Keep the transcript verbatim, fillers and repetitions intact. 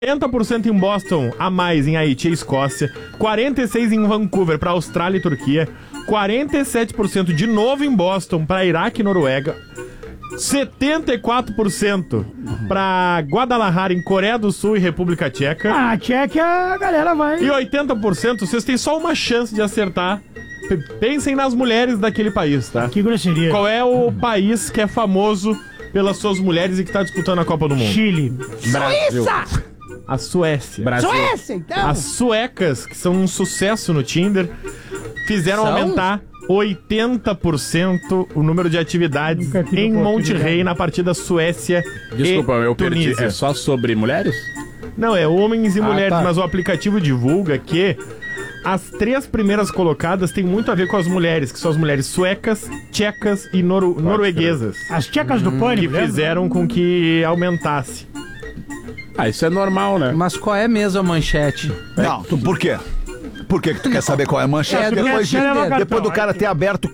quarenta por cento em Boston, a mais em Haiti e Escócia, quarenta e seis por cento em Vancouver para Austrália e Turquia, quarenta e sete por cento de novo em Boston para Iraque e Noruega, setenta e quatro por cento para Guadalajara em Coreia do Sul e República Tcheca. Ah, Tcheca, a galera vai. E oitenta por cento, vocês têm só uma chance de acertar. P- Pensem nas mulheres daquele país, tá? Que grosseria. Qual é o país que é famoso pelas suas mulheres e que tá disputando a Copa do Mundo? Chile. Brasil. A Suécia. Brasil. Suécia, então. As suecas, que são um sucesso no Tinder, fizeram São? aumentar oitenta por cento o número de atividades Nunca tive em oportunidade. Monterrey na partida Suécia Desculpa, e eu perdi. Tunísia. É só sobre mulheres? Não, é homens e Ah, mulheres, tá. mas o aplicativo divulga que as três primeiras colocadas têm muito a ver com as mulheres, que são as mulheres suecas, tchecas e noro- norueguesas, As tchecas do que pânico, né? fizeram com que aumentasse. Ah, isso é normal, né? Mas qual é mesmo a manchete? Não, tu, por quê? Por que que tu quer saber qual é a manchete? É, do depois, de- Tinder. depois do cara ter aberto